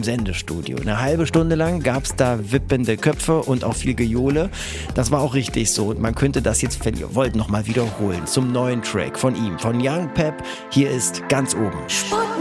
im Sendestudio. Eine halbe Stunde lang gab es da wippende Köpfe und auch viel Gejohle. Das war auch richtig so und man könnte das jetzt, wenn ihr wollt, nochmal wiederholen zum neuen Track von ihm, von Young Pep. Hier ist Ganz oben. Sputnik.